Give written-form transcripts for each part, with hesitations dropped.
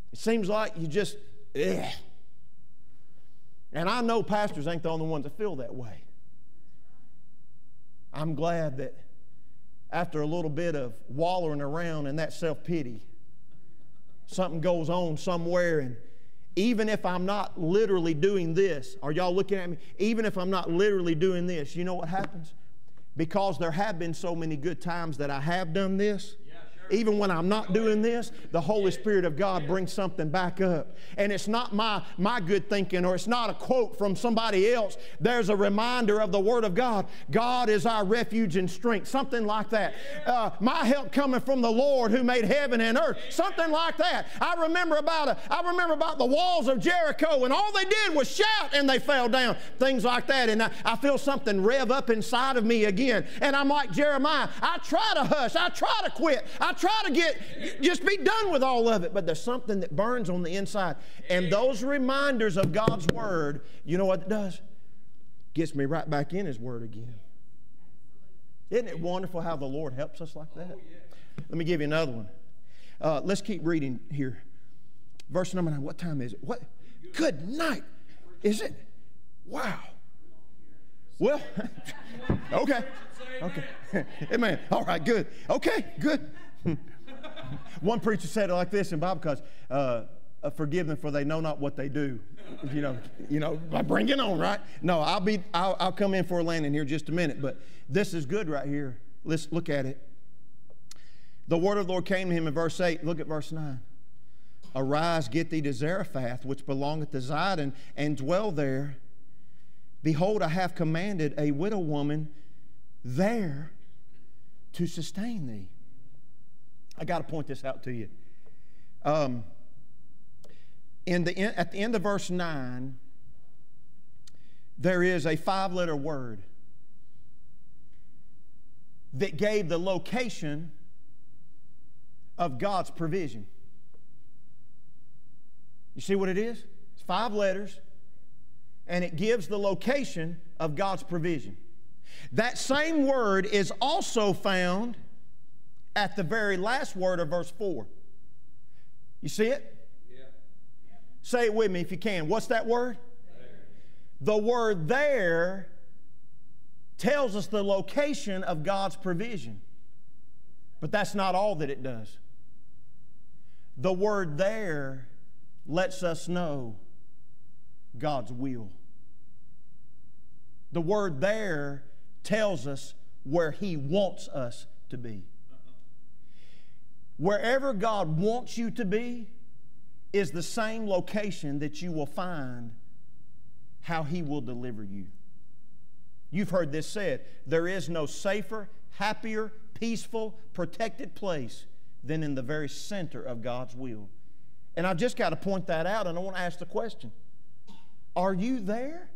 It seems like you just, ugh. And I know pastors ain't the only ones that feel that way. I'm glad that after a little bit of wallowing around in that self-pity, something goes on somewhere, and even if I'm not literally doing this, are y'all looking at me? Even if I'm not literally doing this, you know what happens? Because there have been so many good times that I have done this, even when I'm not doing this, the Holy Spirit of God brings something back up. And it's not my good thinking, or it's not a quote from somebody else. There's a reminder of the Word of God. God is our refuge and strength. Something like that. My help coming from the Lord who made heaven and earth. Something like that. I remember about the walls of Jericho, and all they did was shout and they fell down. Things like that. And I feel something rev up inside of me again. And I'm like Jeremiah. I try to hush. I try to quit. I try to just be done with all of it, but there's something that burns on the inside. And those reminders of God's Word, you know what it does? Gets me right back in His Word again. Isn't it wonderful how the Lord helps us like that? Let me give you another one. Let's keep reading here. Verse number 9. What time is it? What? Good night. Is it? Wow. Well, okay. Amen. All right, good. Okay, good. One preacher said it like this in Bible class, forgive them for they know not what they do. You know, bring it on, right? No, I'll come in for a landing here in just a minute, but this is good right here. Let's look at it. The word of the Lord came to him in verse 8. Look at verse 9. Arise, get thee to Zarephath, which belongeth to Zidon, and dwell there. Behold, I have commanded a widow woman there to sustain thee. I got to point this out to you. At the end of verse 9, there is a 5-letter word that gave the location of God's provision. You see what it is? It's 5 letters, and it gives the location of God's provision. That same word is also found at the very last word of verse 4. You see it? Yeah. Say it with me if you can. What's that word? There. The word there tells us the location of God's provision. But that's not all that it does. The word there lets us know God's will. The word there tells us where He wants us to be. Wherever God wants you to be is the same location that you will find how He will deliver you. You've heard this said, there is no safer, happier, peaceful, protected place than in the very center of God's will. And I've just got to point that out, and I want to ask the question, are you there?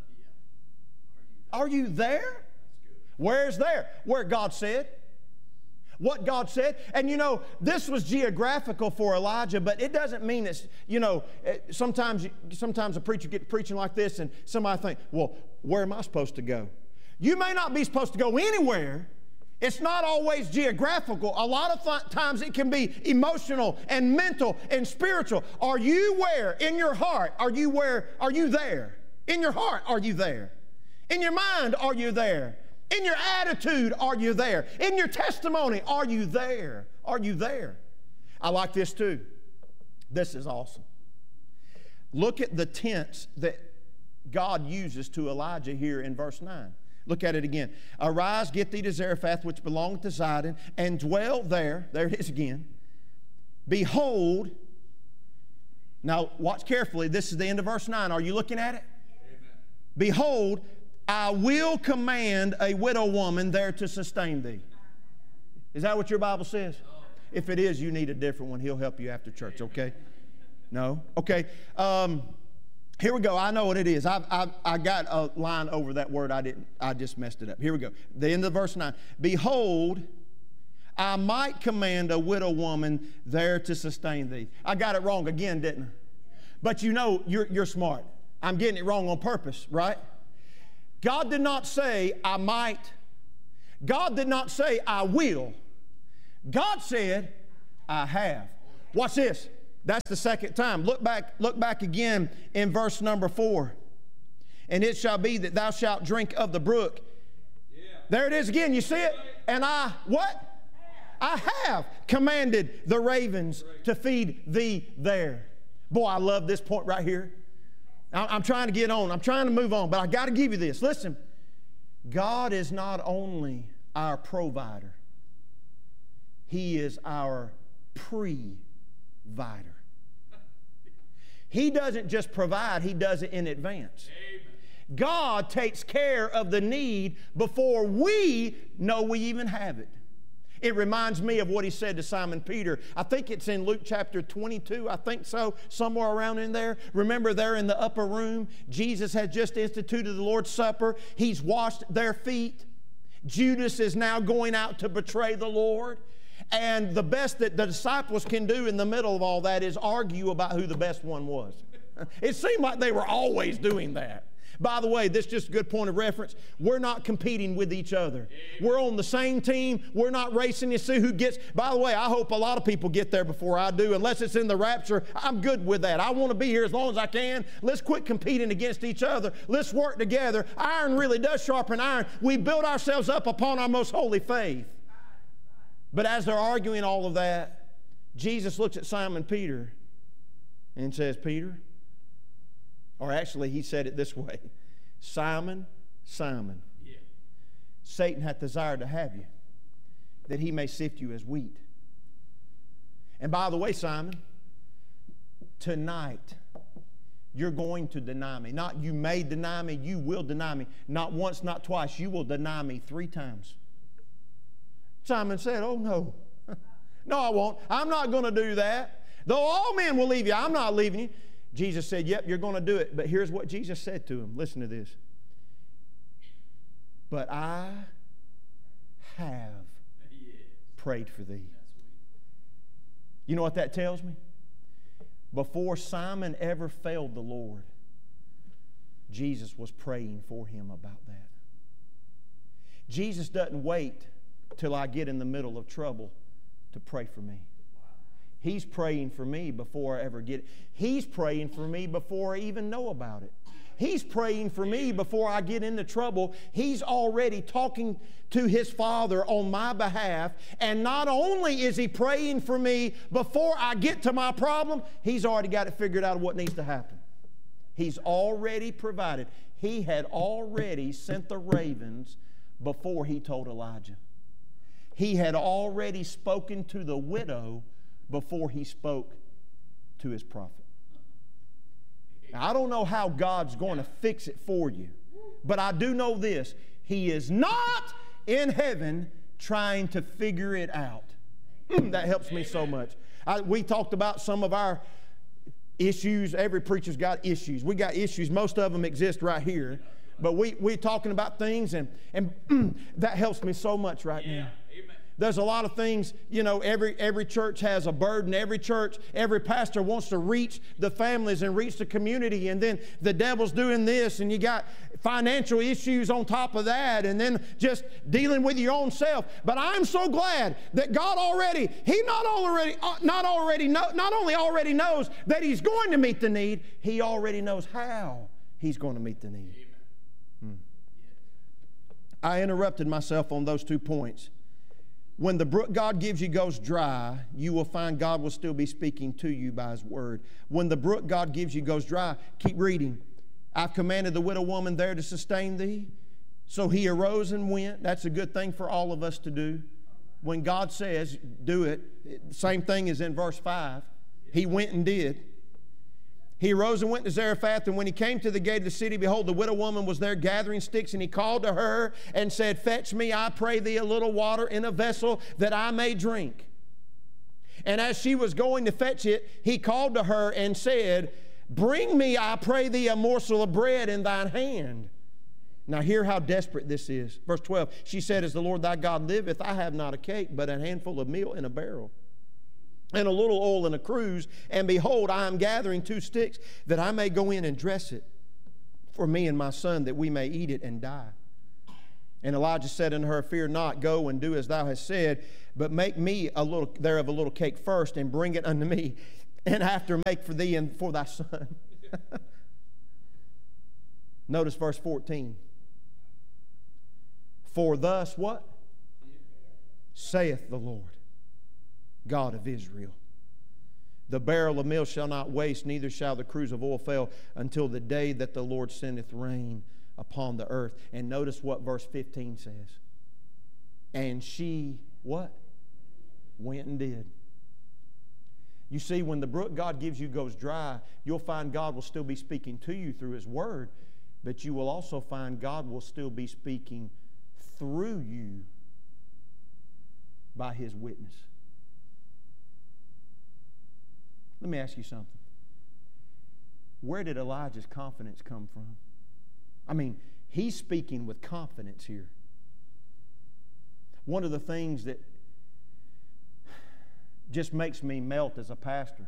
Are you there? Where's there? Where God said. What God said. And you know, this was geographical for Elijah, but it doesn't mean it's, you know, sometimes a preacher gets preaching like this and somebody think, well, where am I supposed to go? You may not be supposed to go anywhere. It's not always geographical. A lot of times it can be emotional and mental and spiritual. Are you where? In your heart, are you where? Are you there? In your heart, are you there? In your mind, are you there? In your attitude, are you there? In your testimony, are you there? Are you there? I like this too. This is awesome. Look at the tense that God uses to Elijah here in verse 9. Look at it again. Arise, get thee to Zarephath, which belongeth to Zidon, and dwell there. There it is again. Behold. Now, watch carefully. This is the end of verse 9. Are you looking at it? Amen. Behold, I will command a widow woman there to sustain thee. Is that what your Bible says? No. If it is, you need a different one. He'll help you after church, okay? No? Okay. Here we go. I know what it is. I got a line over that word. I just messed it up. Here we go. The end of verse 9. Behold, I might command a widow woman there to sustain thee. I got it wrong again, didn't I? But you know, you're smart. I'm getting it wrong on purpose, right? God did not say, I might. God did not say, I will. God said, I have. Watch this. That's the second time. Look back again in verse number 4. And it shall be that thou shalt drink of the brook. Yeah. There it is again. You see it? And what? I have commanded the ravens to feed thee there. Boy, I love this point right here. I'm trying to get on. I'm trying to move on, but I got to give you this. Listen, God is not only our provider, He is our provider. He doesn't just provide, He does it in advance. Amen. God takes care of the need before we know we even have it. It reminds me of what He said to Simon Peter. I think it's in Luke chapter 22. I think so, somewhere around in there. Remember there in the upper room, Jesus had just instituted the Lord's Supper. He's washed their feet. Judas is now going out to betray the Lord. And the best that the disciples can do in the middle of all that is argue about who the best one was. It seemed like they were always doing that. By the way, this is just a good point of reference. We're not competing with each other. We're on the same team. We're not racing to see who gets. By the way, I hope a lot of people get there before I do. Unless it's in the rapture, I'm good with that. I want to be here as long as I can. Let's quit competing against each other. Let's work together. Iron really does sharpen iron. We build ourselves up upon our most holy faith. But as they're arguing all of that, Jesus looks at Simon Peter and says, Peter, or actually he said it this way, Simon, Simon, Satan hath desired to have you, that he may sift you as wheat. And by the way, Simon, tonight you're going to deny me. Not you may deny me, you will deny me. Not once, not twice, you will deny me 3 times. Simon said, oh no, no I won't. I'm not going to do that. Though all men will leave you, I'm not leaving you. Jesus said, yep, you're going to do it. But here's what Jesus said to him. Listen to this. But I have prayed for thee. You know what that tells me? Before Simon ever failed the Lord, Jesus was praying for him about that. Jesus doesn't wait till I get in the middle of trouble to pray for me. He's praying for me before I ever get it. He's praying for me before I even know about it. He's praying for me before I get into trouble. He's already talking to His Father on my behalf. And not only is He praying for me before I get to my problem, He's already got it figured out what needs to happen. He's already provided. He had already sent the ravens before He told Elijah. He had already spoken to the widow before He spoke to His prophet. Now, I don't know how God's going to fix it for you, but I do know this. He is not in heaven trying to figure it out. That helps me so much. We talked about some of our issues. Every preacher's got issues. We got issues. Most of them exist right here. But we're talking about things, and that helps me so much right now. There's a lot of things, you know, every church has a burden. Every church, every pastor wants to reach the families and reach the community. And then the devil's doing this, and you got financial issues on top of that, and then just dealing with your own self. But I'm so glad that God already, He not only already knows that He's going to meet the need, He already knows how He's going to meet the need. I interrupted myself on those 2 points. When the brook God gives you goes dry, you will find God will still be speaking to you by His word. When the brook God gives you goes dry, keep reading. I've commanded the widow woman there to sustain thee. So he arose and went. That's a good thing for all of us to do. When God says, do it, same thing as in verse 5. He went and did. He arose and went to Zarephath, and when he came to the gate of the city, behold, the widow woman was there gathering sticks, and he called to her and said, fetch me, I pray thee, a little water in a vessel that I may drink. And as she was going to fetch it, he called to her and said, bring me, I pray thee, a morsel of bread in thine hand. Now hear how desperate this is. Verse 12, she said, as the Lord thy God liveth, I have not a cake, but a handful of meal in a barrel, and a little oil in a cruse, and behold, I am gathering 2 sticks, that I may go in and dress it for me and my son, that we may eat it and die. And Elijah said unto her, fear not, go and do as thou hast said, but make me thereof a little cake first, and bring it unto me, and after make for thee and for thy son. Notice verse 14. For thus what? Saith the Lord, God of Israel. The barrel of meal shall not waste, neither shall the cruse of oil fail, until the day that the Lord sendeth rain upon the earth. And notice what verse 15 says. And she, what? Went and did. You see, when the brook God gives you goes dry, you'll find God will still be speaking to you through His Word, but you will also find God will still be speaking through you by His witness. Let me ask you something. Where did Elijah's confidence come from? I mean, he's speaking with confidence here. One of the things that just makes me melt as a pastor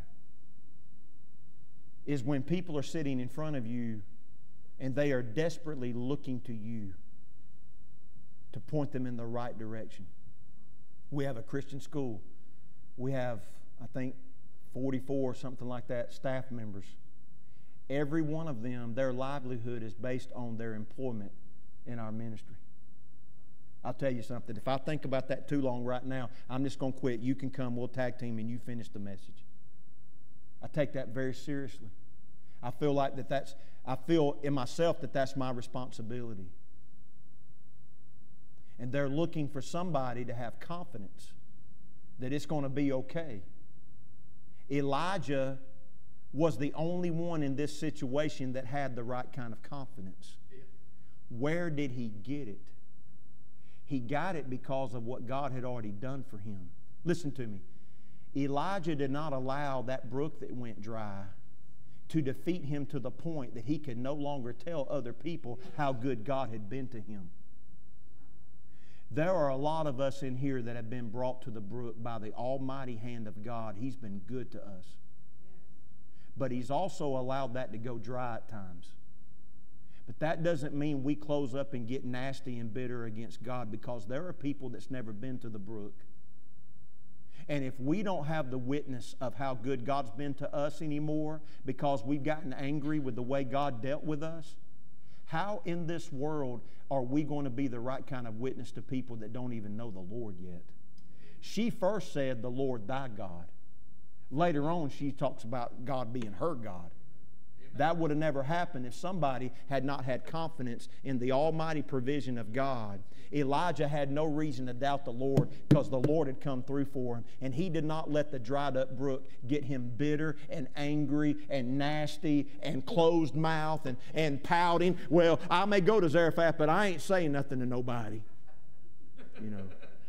is when people are sitting in front of you and they are desperately looking to you to point them in the right direction. We have a Christian school. We have, I think, 44, something like that, staff members. Every one of them, their livelihood is based on their employment in our ministry. I'll tell you something. If I think about that too long right now, I'm just going to quit. You can come, we'll tag team, and you finish the message. I take that very seriously. I feel like I feel in myself that that's my responsibility. And they're looking for somebody to have confidence that it's going to be okay. Elijah was the only one in this situation that had the right kind of confidence. Where did he get it? He got it because of what God had already done for him. Listen to me. Elijah did not allow that brook that went dry to defeat him to the point that he could no longer tell other people how good God had been to him. There are a lot of us in here that have been brought to the brook by the almighty hand of God. He's been good to us. But He's also allowed that to go dry at times. But that doesn't mean we close up and get nasty and bitter against God, because there are people that's never been to the brook. And if we don't have the witness of how good God's been to us anymore because we've gotten angry with the way God dealt with us, how in this world are we going to be the right kind of witness to people that don't even know the Lord yet? She first said, the Lord thy God. Later on, she talks about God being her God. That would have never happened if somebody had not had confidence in the almighty provision of God. Elijah had no reason to doubt the Lord because the Lord had come through for him. And he did not let the dried up brook get him bitter and angry and nasty and closed mouth and pouting. Well, I may go to Zarephath, but I ain't saying nothing to nobody. You know.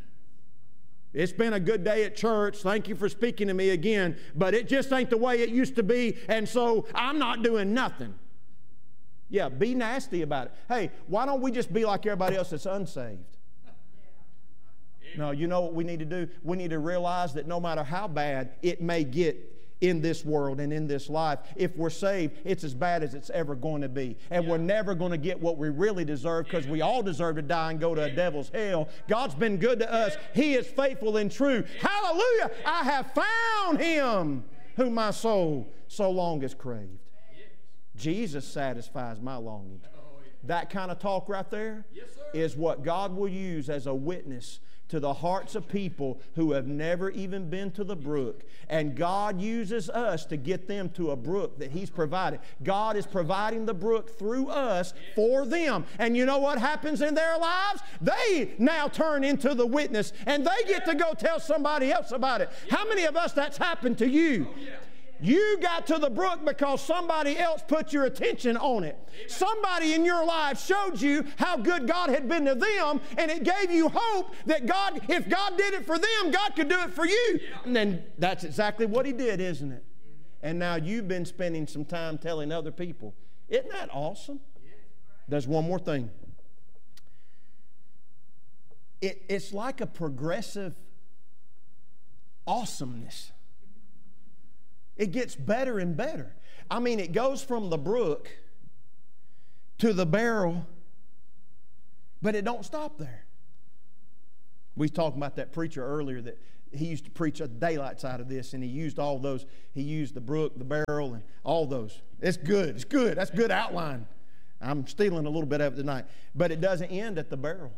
It's been a good day at church. Thank you for speaking to me again. But it just ain't the way it used to be, and so I'm not doing nothing. Yeah, be nasty about it. Hey, why don't we just be like everybody else that's unsaved? No, you know what we need to do? We need to realize that no matter how bad it may get in this world and in this life, if we're saved, it's as bad as it's ever going to be. And we're never going to get what we really deserve, because we all deserve to die and go to a devil's hell. God's been good to us. He is faithful and true. Hallelujah! I have found Him whom my soul so long has craved. Jesus satisfies my longing. That kind of talk right there is what God will use as a witness to the hearts of people who have never even been to the brook. And God uses us to get them to a brook that He's provided. God is providing the brook through us for them. And you know what happens in their lives? They now turn into the witness, and they get to go tell somebody else about it. How many of us that's happened to you? You got to the brook because somebody else put your attention on it. Somebody in your life showed you how good God had been to them, and it gave you hope that God, if God did it for them, God could do it for you. And then that's exactly what He did, isn't it? And now you've been spending some time telling other people. Isn't that awesome? There's one more thing. It's like a progressive awesomeness. It gets better and better. I mean, it goes from the brook to the barrel, but it don't stop there. We was talking about that preacher earlier he used to preach a daylights out of this, and he used all those. He used the brook, the barrel, and all those. It's good. It's good. That's good outline. I'm stealing a little bit of it tonight. But it doesn't end at the barrel.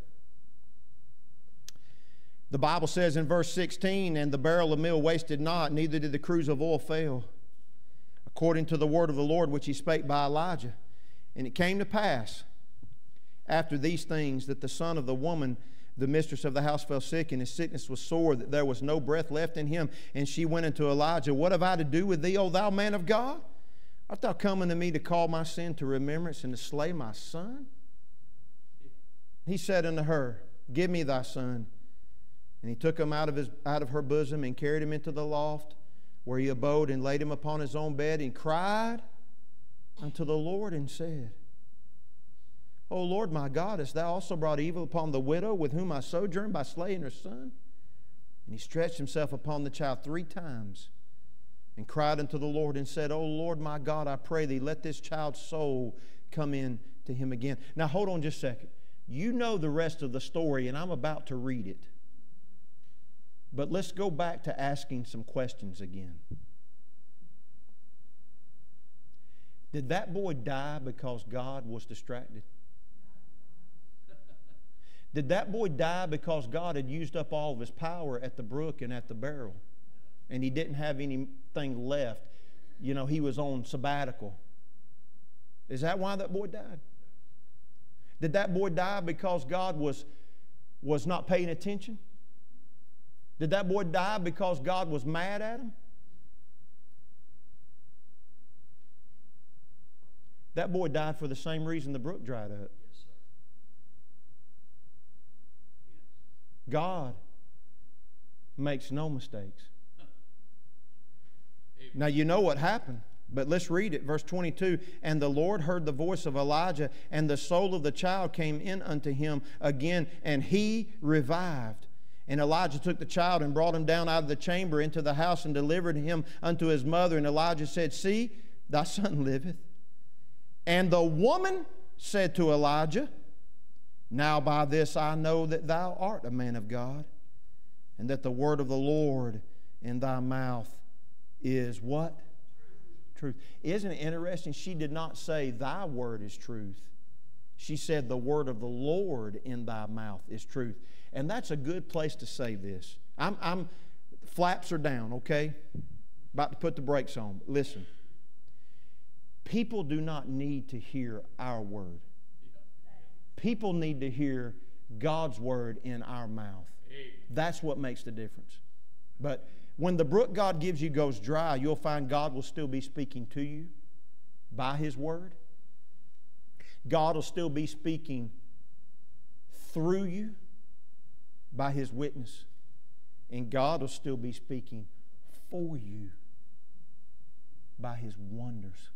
The Bible says in verse 16, and the barrel of meal wasted not, neither did the cruse of oil fail, according to the word of the Lord which he spake by Elijah. And it came to pass after these things that the son of the woman, the mistress of the house, fell sick, and his sickness was sore, that there was no breath left in him. And she went unto Elijah, What have I to do with thee, O thou man of God? Art thou come unto me to call my sin to remembrance and to slay my son? He said unto her, Give me thy son. And he took him out of her bosom and carried him into the loft, where he abode, and laid him upon his own bed, and cried unto the Lord, and said, O Lord my God, hast thou also brought evil upon the widow with whom I sojourned by slaying her son? And he stretched himself upon the child 3 times, and cried unto the Lord, and said, O Lord my God, I pray thee, let this child's soul come in to him again. Now hold on just a second. You know the rest of the story, and I'm about to read it. But let's go back to asking some questions again. Did that boy die because God was distracted? Did that boy die because God had used up all of his power at the brook and at the barrel, and he didn't have anything left? You know, he was on sabbatical. Is that why that boy died? Did that boy die because God was not paying attention? Did that boy die because God was mad at him? That boy died for the same reason the brook dried up. Yes, sir. God makes no mistakes. Now you know what happened, but let's read it. Verse 22, And the Lord heard the voice of Elijah, and the soul of the child came in unto him again, and he revived. And Elijah took the child and brought him down out of the chamber into the house and delivered him unto his mother. And Elijah said, See, thy son liveth. And the woman said to Elijah, Now by this I know that thou art a man of God, and that the word of the Lord in thy mouth is what? Truth. Isn't it interesting? She did not say, Thy word is truth. She said, The word of the Lord in thy mouth is truth. And that's a good place to say this. Flaps are down, okay? About to put the brakes on. Listen. People do not need to hear our word. People need to hear God's word in our mouth. That's what makes the difference. But when the brook God gives you goes dry, you'll find God will still be speaking to you by His word. God will still be speaking through you by His witness. And God will still be speaking for you by His wonders.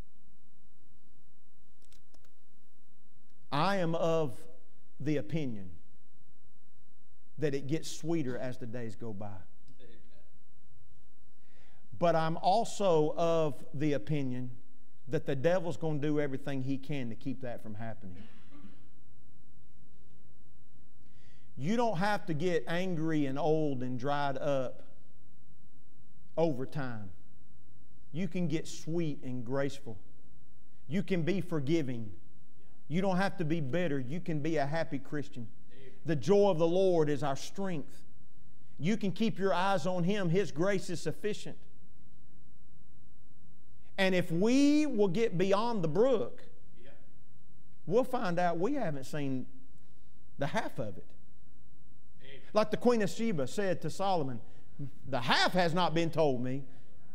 I am of the opinion that it gets sweeter as the days go by. But I'm also of the opinion that the devil's going to do everything he can to keep that from happening. You don't have to get angry and old and dried up over time. You can get sweet and graceful. You can be forgiving. You don't have to be bitter. You can be a happy Christian. The joy of the Lord is our strength. You can keep your eyes on Him. His grace is sufficient. And if we will get beyond the brook, we'll find out we haven't seen the half of it. Like the Queen of Sheba said to Solomon, the half has not been told me.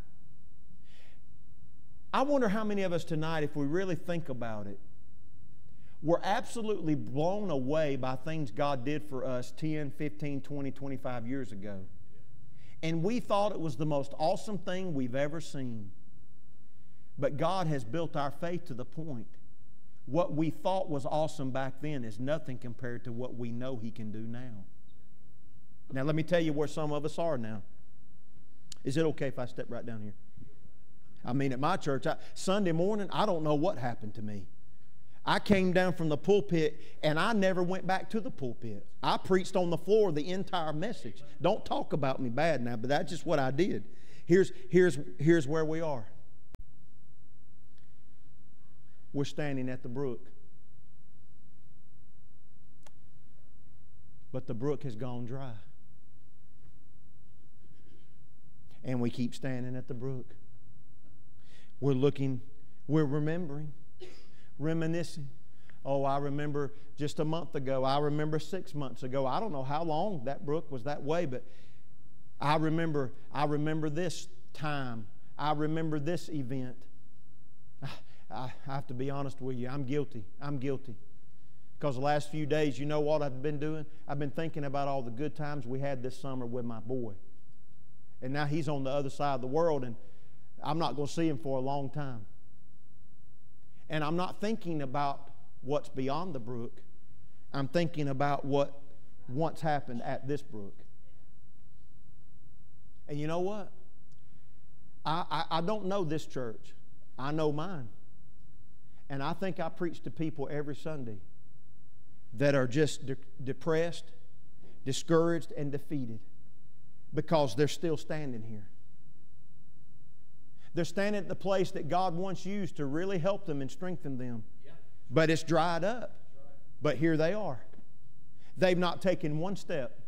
I wonder how many of us tonight, if we really think about it, we're absolutely blown away by things God did for us 10, 15, 20, 25 years ago. And we thought it was the most awesome thing we've ever seen. But God has built our faith to the point what we thought was awesome back then is nothing compared to what we know He can do now. Now let me tell you where some of us are now. Is it okay if I step right down here? I mean, at my church, Sunday morning, I don't know what happened to me. I came down from the pulpit and I never went back to the pulpit. I preached on the floor the entire message. Don't talk about me bad now, but that's just what I did. Here's where we are. We're standing at the brook. But the brook has gone dry. And we keep standing at the brook. We're looking, we're remembering, reminiscing. Oh, I remember just a month ago. I remember 6 months ago. I don't know how long that brook was that way, but I remember this time. I remember this event. I have to be honest with you. I'm guilty. Because the last few days, you know what I've been doing? I've been thinking about all the good times we had this summer with my boy. And now he's on the other side of the world, and I'm not going to see him for a long time. And I'm not thinking about what's beyond the brook. I'm thinking about what once happened at this brook. And you know what? I don't know this church. I know mine. And I think I preach to people every Sunday that are just depressed, discouraged, and defeated because they're still standing here. They're standing at the place that God once used to really help them and strengthen them. Yeah. But it's dried up. But here they are. They've not taken one step.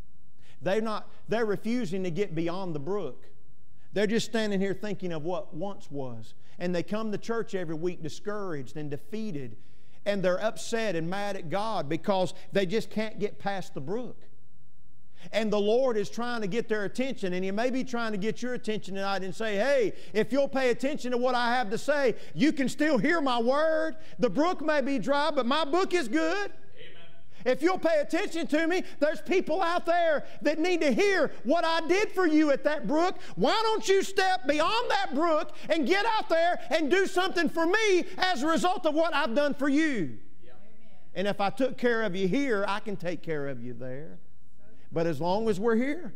They're refusing to get beyond the brook. They're just standing here thinking of what once was. And they come to church every week discouraged and defeated. And they're upset and mad at God because they just can't get past the brook. And the Lord is trying to get their attention, and He may be trying to get your attention tonight and say, hey, if you'll pay attention to what I have to say, you can still hear my word. The brook may be dry, but my book is good. Amen. If you'll pay attention to me, there's people out there that need to hear what I did for you at that brook. Why don't you step beyond that brook and get out there and do something for me as a result of what I've done for you? Yeah. And if I took care of you here, I can take care of you there. But as long as we're here,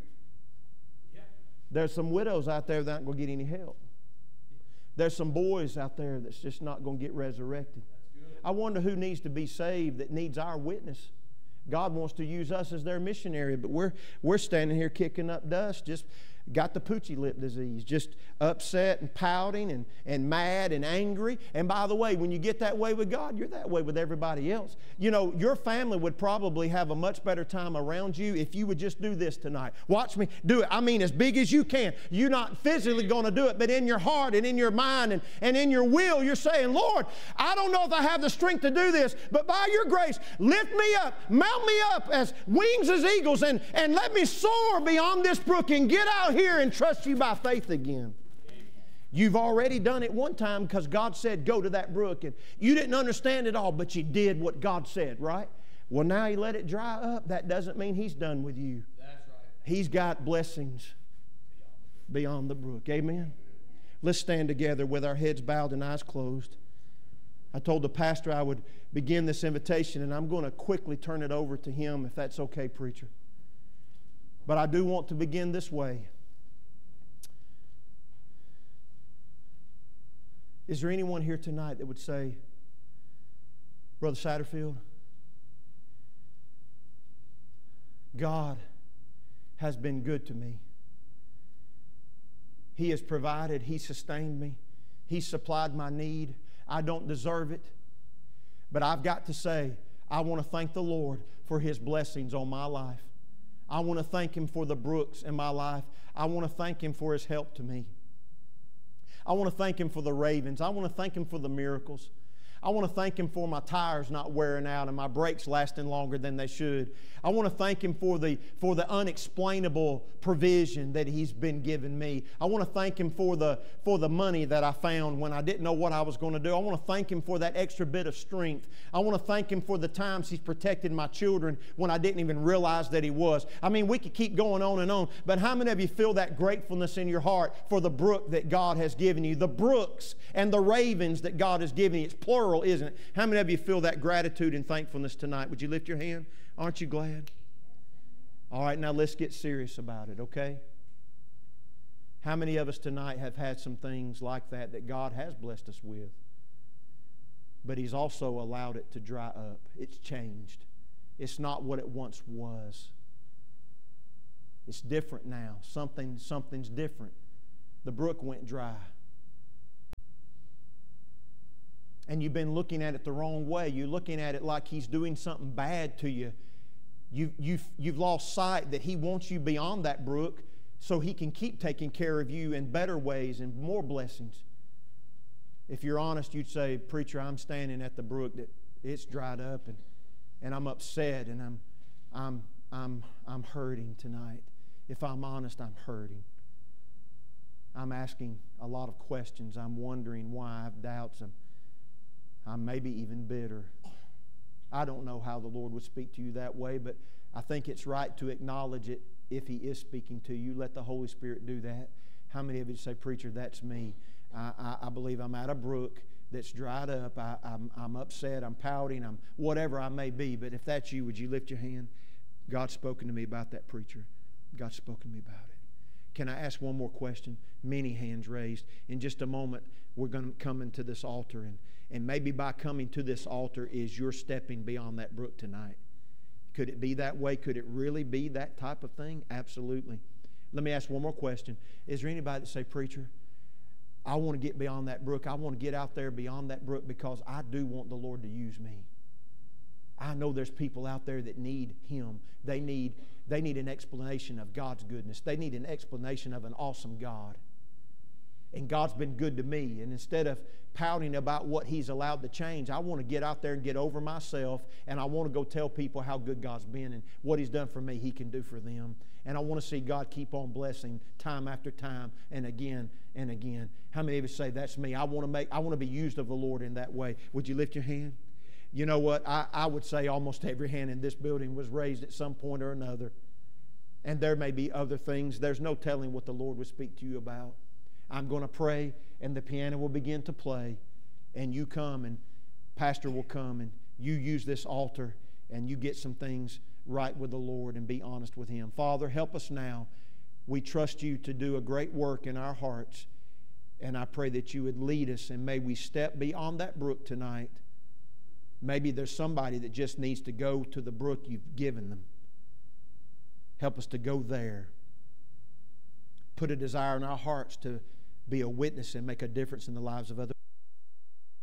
there's some widows out there that aren't going to get any help. There's some boys out there that's just not going to get resurrected. I wonder who needs to be saved that needs our witness. God wants to use us as their missionary, but we're standing here kicking up dust, just got the poochie lip disease, just upset and pouting and mad and angry. And by the way, when you get that way with God, you're that way with everybody else. You know, your family would probably have a much better time around you if you would just do this tonight. Watch me do it. I mean, as big as you can. You're not physically going to do it, but in your heart and in your mind and in your will, you're saying, Lord, I don't know if I have the strength to do this, but by your grace, lift me up, mount me up as wings as eagles, and let me soar beyond this brook and get out here and trust you by faith again. You've already done it one time because God said go to that brook, and you didn't understand it all, but you did what God said, right? Well, now He let it dry up. That doesn't mean He's done with you. That's right. He's got blessings beyond the brook. Amen? Let's stand together with our heads bowed and eyes closed. I told the pastor I would begin this invitation, and I'm going to quickly turn it over to him if that's okay, preacher. But I do want to begin this way. Is there anyone here tonight that would say, Brother Satterfield, God has been good to me. He has provided. He sustained me. He supplied my need. I don't deserve it. But I've got to say, I want to thank the Lord for His blessings on my life. I want to thank Him for the brooks in my life. I want to thank Him for His help to me. I want to thank Him for the ravens. I want to thank Him for the miracles. I want to thank Him for my tires not wearing out and my brakes lasting longer than they should. I want to thank Him for the unexplainable provision that He's been giving me. I want to thank Him for the money that I found when I didn't know what I was going to do. I want to thank Him for that extra bit of strength. I want to thank Him for the times He's protected my children when I didn't even realize that He was. I mean, we could keep going on, but how many of you feel that gratefulness in your heart for the brook that God has given you? The brooks and the ravens that God has given you. It's plural, isn't it? How many of you feel that gratitude and thankfulness tonight? Would you lift your hand? Aren't you glad? All right, now let's get serious about it, okay? How many of us tonight have had some things like that God has blessed us with? but He's also allowed it to dry up. It's changed. It's not what it once was. It's different now. Something's different. The brook went dry. And you've been looking at it the wrong way. You're looking at it like He's doing something bad to you. You've lost sight that He wants you beyond that brook so He can keep taking care of you in better ways and more blessings. If you're honest, you'd say, "Preacher, I'm standing at the brook that it's dried up, and I'm upset, and I'm hurting tonight." If I'm honest, I'm hurting. I'm asking a lot of questions. I'm wondering why. I have doubts. I'm maybe even bitter. I don't know how the Lord would speak to you that way, but I think it's right to acknowledge it if He is speaking to you. Let the Holy Spirit do that. How many of you say, "Preacher, that's me. I believe I'm at a brook that's dried up. I'm upset. I'm pouting. I'm whatever I may be." But if that's you, would you lift your hand? God's spoken to me about that, preacher. God's spoken to me about it. Can I ask one more question? Many hands raised. In just a moment, we're going to come into this altar. And maybe by coming to this altar is you're stepping beyond that brook tonight. Could it be that way? Could it really be that type of thing? Absolutely. Let me ask one more question. Is there anybody that say, "Preacher, I want to get beyond that brook. I want to get out there beyond that brook because I do want the Lord to use me. I know there's people out there that need Him. They need an explanation of God's goodness. They need an explanation of an awesome God. And God's been good to me. And instead of pouting about what He's allowed to change, I want to get out there and get over myself, and I want to go tell people how good God's been and what He's done for me, He can do for them. And I want to see God keep on blessing time after time and again and again. How many of you say, "That's me. I want to be used of the Lord in that way"? Would you lift your hand? You know what? I would say almost every hand in this building was raised at some point or another. And there may be other things. There's no telling what the Lord would speak to you about. I'm going to pray, and the piano will begin to play. And you come, and Pastor will come, and you use this altar, and you get some things right with the Lord and be honest with Him. Father, help us now. We trust You to do a great work in our hearts. And I pray that You would lead us, and may we step beyond that brook tonight. Maybe there's somebody that just needs to go to the brook You've given them. Help us to go there. Put a desire in our hearts to be a witness and make a difference in the lives of others.